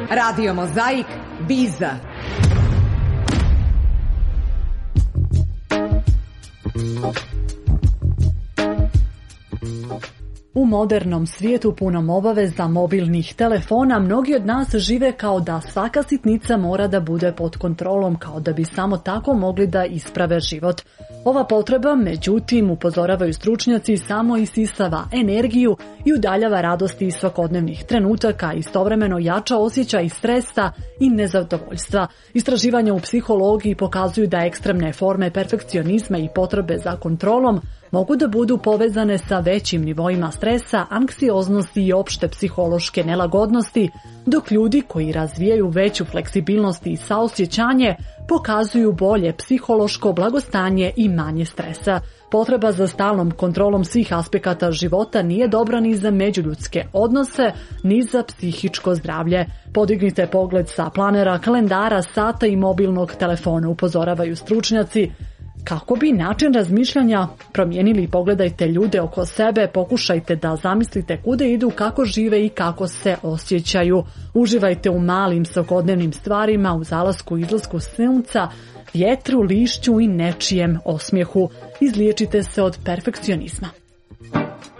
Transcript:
Radio Mozaik, Biza. U modernom svijetu punom obaveza mobilnih telefona mnogi od nas žive kao da svaka sitnica mora da bude pod kontrolom, kao da bi samo tako mogli da isprave život. Ova potreba, međutim, upozoravaju stručnjaci, samo isisava energiju i udaljava radosti iz svakodnevnih trenutaka, istovremeno jača osjećaj stresa i nezadovoljstva. Istraživanja u psihologiji pokazuju da ekstremne forme perfekcionizma i potrebe za kontrolom mogu da budu povezane sa većim nivoima stresa, anksioznosti i opšte psihološke nelagodnosti, dok ljudi koji razvijaju veću fleksibilnost i saosjećanje pokazuju bolje psihološko blagostanje i manje stresa. Potreba za stalnom kontrolom svih aspekata života nije dobra ni za međuljudske odnose, ni za psihičko zdravlje. Podignite pogled sa planera, kalendara, sata i mobilnog telefona, upozoravaju stručnjaci. Kako bi način razmišljanja promijenili, pogledajte ljude oko sebe, pokušajte da zamislite kude idu, kako žive i kako se osjećaju. Uživajte u malim svakodnevnim stvarima, u zalasku i izlasku sunca, vjetru, lišću i nečijem osmijehu. Izliječite se od perfekcionizma.